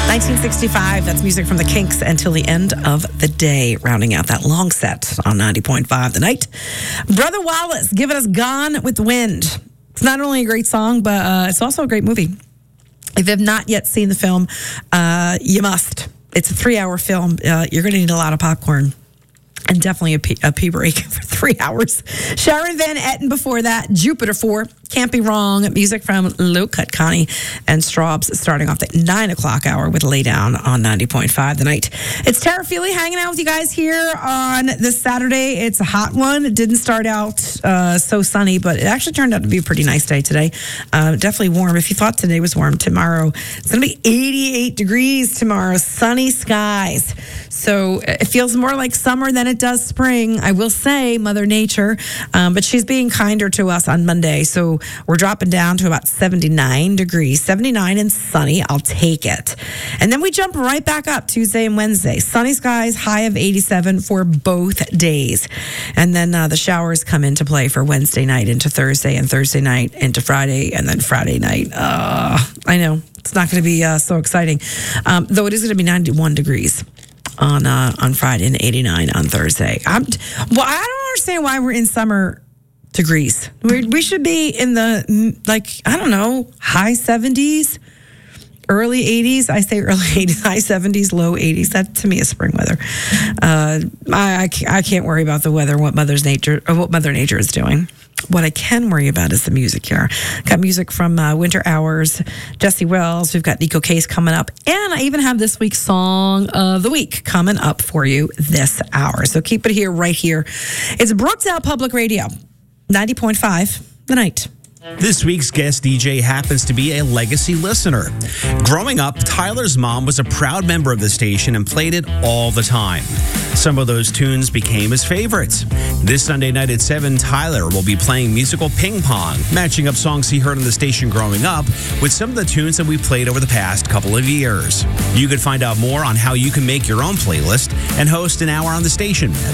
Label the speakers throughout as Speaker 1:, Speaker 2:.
Speaker 1: 1965, that's music from the Kinks until the end of the day, rounding out that long set on 90.5 The Night. Brother Wallace giving us Gone with the Wind. It's not only a great song, but it's also a great movie. If you have not yet seen the film, you must. It's a 3-hour film. You're going to need a lot of popcorn. And definitely a pee break for 3 hours. Sharon Van Etten before that. Jupiter 4. Can't Be Wrong. Music from Low Cut Connie and Straubs starting off at 9 o'clock hour with Lay Down on 90.5 The Night. It's Tara Feely hanging out with you guys here on this Saturday. It's a hot one. It didn't start out so sunny, but it actually turned out to be a pretty nice day today. Definitely warm. If you thought today was warm, tomorrow it's going to be 88 degrees tomorrow. Sunny skies. So it feels more like summer than it does spring. I will say, Mother Nature, but she's being kinder to us on Monday. So we're dropping down to about 79 degrees, 79 and sunny. I'll take it. And then we jump right back up Tuesday and Wednesday. Sunny skies, high of 87 for both days. And then the showers come into play for Wednesday night into Thursday, and Thursday night into Friday, and then Friday night. I know it's not going to be so exciting, though it is going to be 91 degrees on Friday and 89 on Thursday. I don't understand why we're in summer degrees. We should be in the, high 70s, early 80s. I say early 80s, high 70s, low 80s. That to me is spring weather. I can't worry about the weather, what Mother Nature is doing. What I can worry about is the music here. Got music from Winter Hours, Jesse Wells. We've got Nico Case coming up. And I even have this week's Song of the Week coming up for you this hour. So keep it here, right here. It's Brookdale Public Radio, 90.5 The Night.
Speaker 2: This week's guest DJ happens to be a legacy listener. Growing up, Tyler's mom was a proud member of the station and played it all the time. Some of those tunes became his favorites. This Sunday night at 7, Tyler will be playing musical ping pong, matching up songs he heard on the station growing up with some of the tunes that we played over the past couple of years. You could find out more on how you can make your own playlist and host an hour on the station at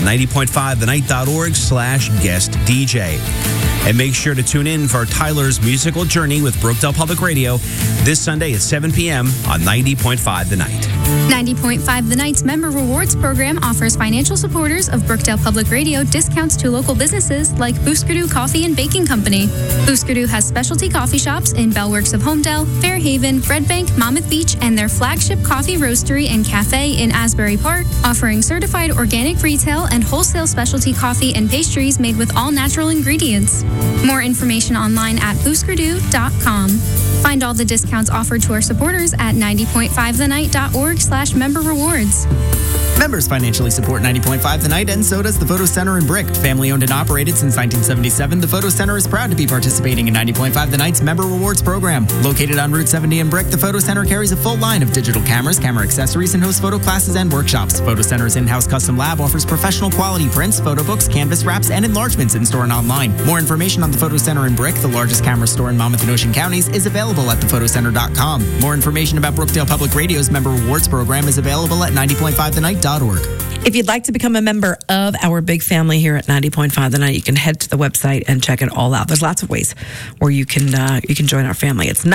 Speaker 2: 90.5thennight.org/guest DJ. And make sure to tune in for Tyler's musical journey with Brookdale Public Radio this Sunday at 7 p.m. on 90.5 The Night.
Speaker 3: 90.5 The Night's Member Rewards program offers financial supporters of Brookdale Public Radio discounts to local businesses like Booskerdoo Coffee and Baking Company. Booskerdoo has specialty coffee shops in Bellworks of Homedale, Fairhaven, Red Bank, Monmouth Beach, and their flagship coffee roastery and cafe in Asbury Park, offering certified organic retail and wholesale specialty coffee and pastries made with all natural ingredients. More information online at booskerdoo.com. Find all the discounts offered to our supporters at 90.5thennight.org/member rewards.
Speaker 4: Members financially support 90.5 The Night, and so does the Photo Center in Brick. Family owned and operated since 1977, the Photo Center is proud to be participating in 90.5 The Night's Member Rewards program. Located on Route 70 in Brick, the Photo Center carries a full line of digital cameras, camera accessories, and hosts photo classes and workshops. Photo Center's in-house custom lab offers professional quality prints, photo books, canvas wraps, and enlargements in-store and online. More information on the Photo Center in Brick, the largest camera store in Monmouth and Ocean counties, is available at thefotocenter.com. More information about Brookdale Public Radio's Member Rewards program is available at 90.5thennight.org.
Speaker 1: If you'd like to become a member of our big family here at 90.5 The Night, you can head to the website and check it all out. There's lots of ways where you can join our family. It's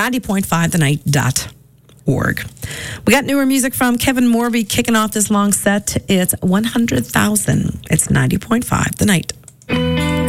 Speaker 1: 90.5thennight.org. We got newer music from Kevin Morby kicking off this long set. It's 100,000. It's 90.5 The Night.